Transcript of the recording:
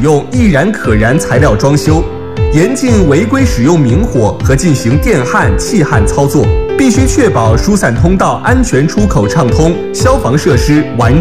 用易燃可燃材料装修，严禁违规使用明火和进行电焊、气焊操作，必须确保疏散通道安全出口畅通，消防设施完